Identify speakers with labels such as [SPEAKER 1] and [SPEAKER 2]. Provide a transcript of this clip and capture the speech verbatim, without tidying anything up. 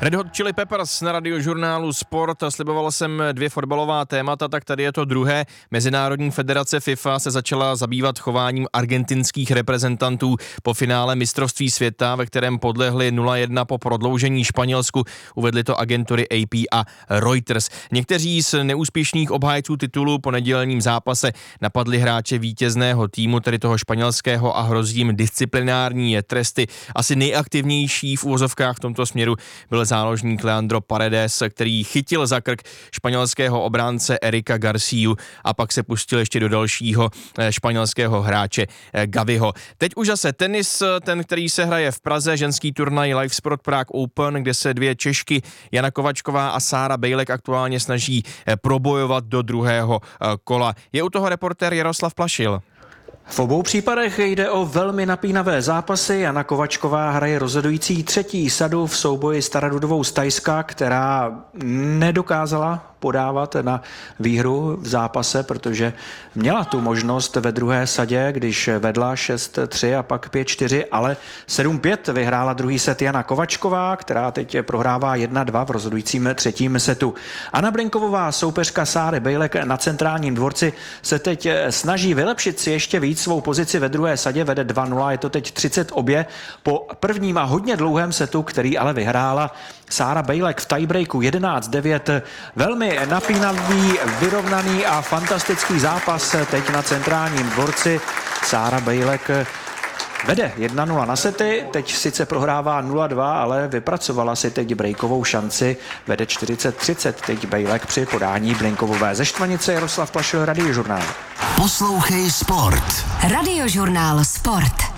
[SPEAKER 1] Red Hot Chili Peppers na Radiožurnálu Sport. Sliboval jsem dvě fotbalová témata, tak tady je to druhé. Mezinárodní federace FIFA se začala zabývat chováním argentinských reprezentantů po finále mistrovství světa, ve kterém podlehli nula jedna po prodloužení Španělsku. Uvedly to agentury A P a Reuters. Někteří z neúspěšných obhájců titulu po nedělním zápase napadli hráče vítězného týmu, tedy toho španělského, a hrozí jim disciplinární tresty. Asi nejaktivnější v uvozovkách v tomto směru byl záložník Leandro Paredes, který chytil za krk španělského obránce Erika Garciu a pak se pustil ještě do dalšího španělského hráče Gaviho. Teď už zase tenis, ten, který se hraje v Praze, ženský turnaj Live Sport Prague Open, kde se dvě Češky Jana Kovačková a Sára Bejlek aktuálně snaží probojovat do druhého kola. Je u toho reportér Jaroslav Plašil.
[SPEAKER 2] V obou případech jde o velmi napínavé zápasy. Jana Kovačková hraje rozhodující třetí sadu v souboji s Taradudovou z Thajska, která nedokázala podávat na výhru v zápase, protože měla tu možnost ve druhé sadě, když vedla šest tři a pak pět čtyři, ale sedm pět vyhrála druhý set Jana Kovačková, která teď prohrává jedna dva v rozhodujícím třetím setu. Anna Blinkovová, soupeřka Sáry Bejlek na Centrálním dvorci, se teď snaží vylepšit si ještě víc svou pozici ve druhé sadě, vede dva nula, je to teď třicet obě po prvním a hodně dlouhém setu, který ale vyhrála Sára Bejlek v tiebreaku jedenáct devět. Velmi napínavý, vyrovnaný a fantastický zápas teď na Centrálním dvorci. Sára Bejlek vede jedna nula na sety, teď sice prohrává nula dva, ale vypracovala si teď breakovou šanci, vede čtyřicet třicet teď Bejlek při podání Blinkovové. Ze Štvanice Jaroslav Plašil, Radiožurnál.
[SPEAKER 3] Poslouchej Sport.
[SPEAKER 4] Radiožurnál Sport.